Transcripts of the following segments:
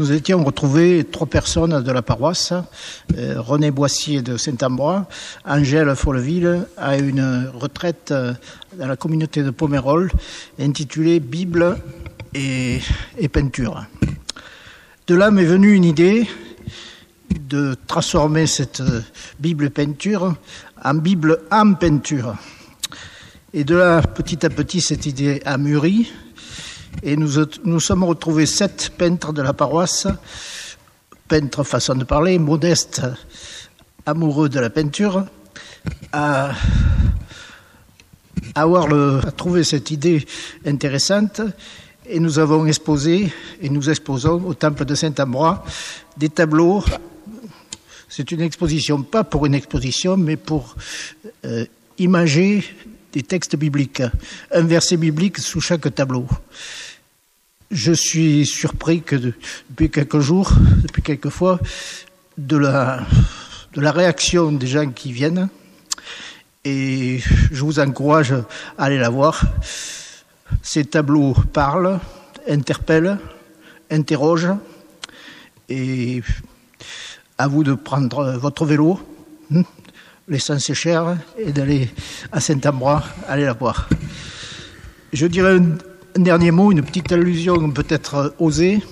Nous étions retrouvés 3 personnes de la paroisse, René Boissier de Saint-Ambrois, Angèle Folleville, à une retraite dans la communauté de Pomerol intitulée Bible et peinture. De là m'est venue une idée de transformer cette Bible et peinture en Bible en peinture. Et de là, petit à petit, cette idée a mûri. Et nous sommes retrouvés 7 peintres de la paroisse, peintres façon de parler, modestes, amoureux de la peinture, à trouver cette idée intéressante. Et nous avons exposé, et nous exposons au Temple de Saint-Ambrois, des tableaux. C'est une exposition, pas pour une exposition, mais pour imager des textes bibliques, un verset biblique sous chaque tableau. Je suis surpris que depuis quelques fois, de la réaction des gens qui viennent, et je vous encourage à aller la voir. Ces tableaux parlent, interpellent, interrogent, et à vous de prendre votre vélo, l'essence est chère, et d'aller à Saint-Ambrois, aller la voir. Je dirais un dernier mot, une petite allusion peut-être osée.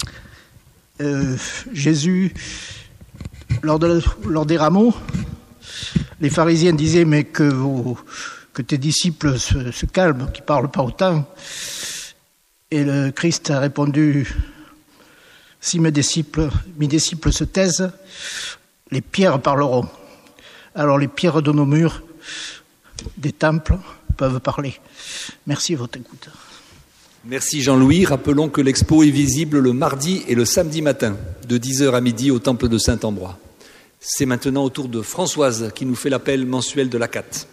Jésus, lors des rameaux, les pharisiens disaient « mais que tes disciples se calment, qu'ils ne parlent pas autant ». Et le Christ a répondu « si mes disciples se taisent, les pierres parleront ». Alors les pierres de nos murs, des temples, peuvent parler. Merci de votre écoute. Merci Jean-Louis. Rappelons que l'expo est visible le mardi et le samedi matin, de 10h à midi au Temple de Saint-Ambrois. C'est maintenant au tour de Françoise qui nous fait l'appel mensuel de l'ACAT.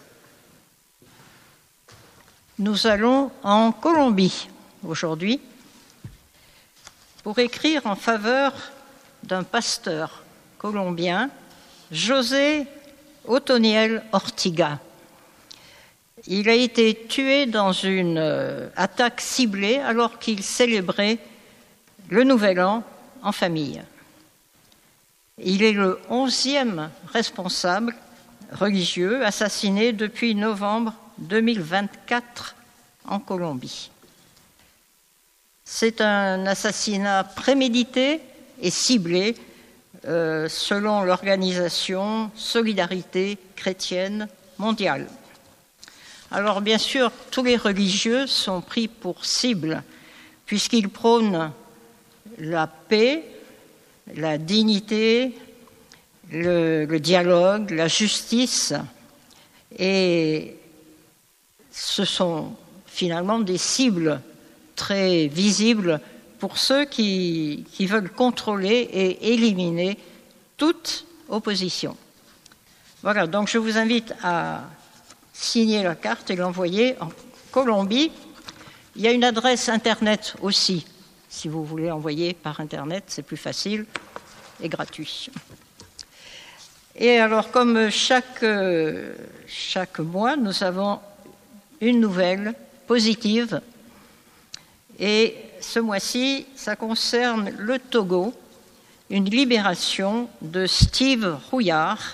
Nous allons en Colombie aujourd'hui pour écrire en faveur d'un pasteur colombien, José Otoniel Ortiga. Il a été tué dans une attaque ciblée alors qu'il célébrait le Nouvel An en famille. Il est le 11e responsable religieux assassiné depuis novembre 2024 en Colombie. C'est un assassinat prémédité et ciblé selon l'organisation Solidarité chrétienne mondiale. Alors bien sûr, tous les religieux sont pris pour cible puisqu'ils prônent la paix, la dignité, le dialogue, la justice, et ce sont finalement des cibles très visibles pour ceux qui veulent contrôler et éliminer toute opposition. Voilà, donc je vous invite à signer la carte et l'envoyer en Colombie. Il y a une adresse Internet aussi. Si vous voulez envoyer par Internet, c'est plus facile et gratuit. Et alors, comme chaque mois, nous avons une nouvelle positive. Et ce mois-ci, ça concerne le Togo, une libération de Steve Rouillard,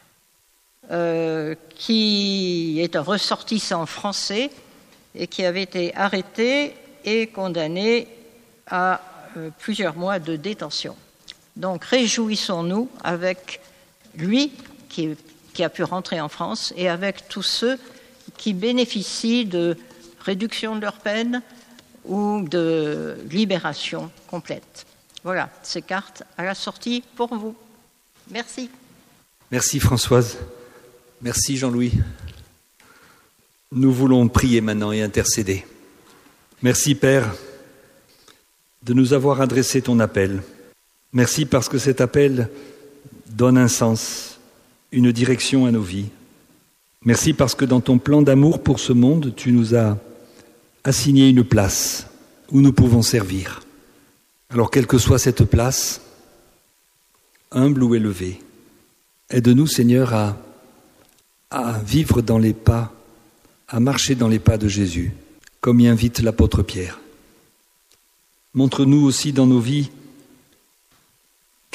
qui est un ressortissant français et qui avait été arrêté et condamné à plusieurs mois de détention. Donc réjouissons-nous avec lui qui a pu rentrer en France et avec tous ceux qui bénéficient de réduction de leur peine ou de libération complète. Voilà, ces cartes à la sortie pour vous. Merci. Merci Françoise. Merci Jean-Louis. Nous voulons prier maintenant et intercéder. Merci Père de nous avoir adressé ton appel. Merci parce que cet appel donne un sens, une direction à nos vies. Merci parce que dans ton plan d'amour pour ce monde, tu nous as assigné une place où nous pouvons servir. Alors quelle que soit cette place, humble ou élevée, aide-nous Seigneur à vivre dans les pas, à marcher dans les pas de Jésus, comme y invite l'apôtre Pierre. Montre-nous aussi dans nos vies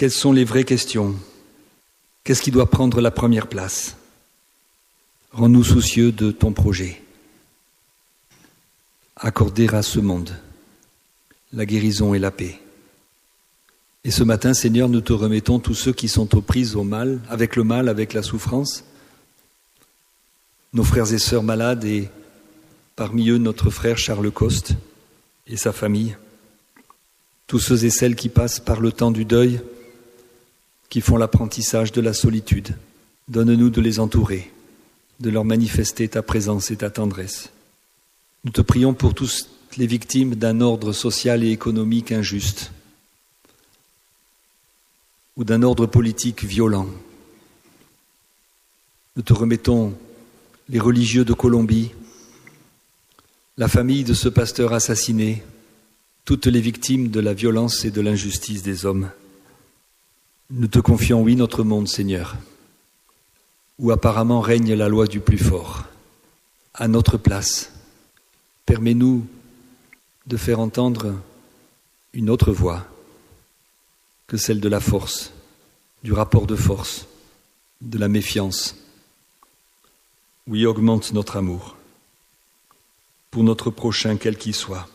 Quelles sont les vraies questions? Qu'est-ce qui doit prendre la première place? Rends-nous soucieux de ton projet. Accorder à ce monde la guérison et la paix. Et ce matin, Seigneur, nous te remettons tous ceux qui sont aux prises au mal, avec la souffrance, nos frères et sœurs malades et parmi eux notre frère Charles Coste et sa famille, tous ceux et celles qui passent par le temps du deuil, qui font l'apprentissage de la solitude. Donne-nous de les entourer, de leur manifester ta présence et ta tendresse. Nous te prions pour toutes les victimes d'un ordre social et économique injuste ou d'un ordre politique violent. Nous te remettons les religieux de Colombie, la famille de ce pasteur assassiné, toutes les victimes de la violence et de l'injustice des hommes. Nous te confions, oui, notre monde, Seigneur, où apparemment règne la loi du plus fort. À notre place, permets-nous de faire entendre une autre voix que celle de la force, du rapport de force, de la méfiance. Oui, augmente notre amour pour notre prochain, quel qu'il soit,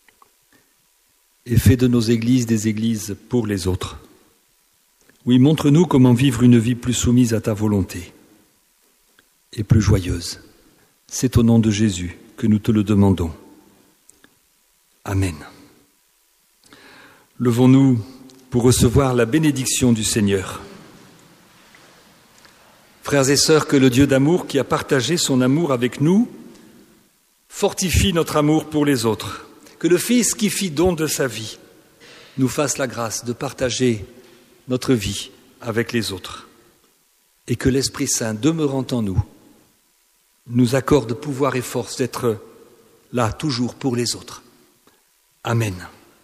et fais de nos églises des églises pour les autres. Oui, montre-nous comment vivre une vie plus soumise à ta volonté et plus joyeuse. C'est au nom de Jésus que nous te le demandons. Amen. Levons-nous pour recevoir la bénédiction du Seigneur. Frères et sœurs, que le Dieu d'amour qui a partagé son amour avec nous fortifie notre amour pour les autres. Que le Fils qui fit don de sa vie nous fasse la grâce de partager notre vie avec les autres. Et que l'Esprit Saint, demeurant en nous, nous accorde pouvoir et force d'être là toujours pour les autres. Amen.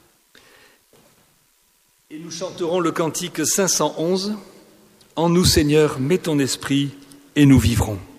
Et nous chanterons le cantique 511. En nous, Seigneur, mets ton esprit et nous vivrons.